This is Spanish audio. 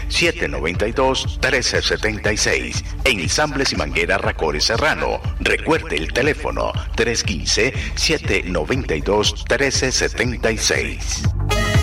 315-792-1376. Ensambles y Manguera Racores Serrano. Recuerde el teléfono 315-792-1376.